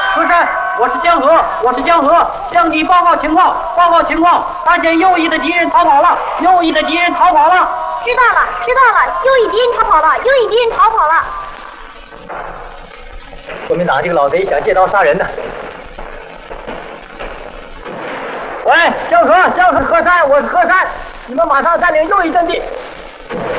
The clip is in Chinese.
主山，我是江河，向你报告情况，发现右翼的敌人逃跑了， 知道了，右翼敌人逃跑了。 国民党这个老贼想借刀杀人呢。喂，江河，何山，我是何山，你们马上占领右翼阵地。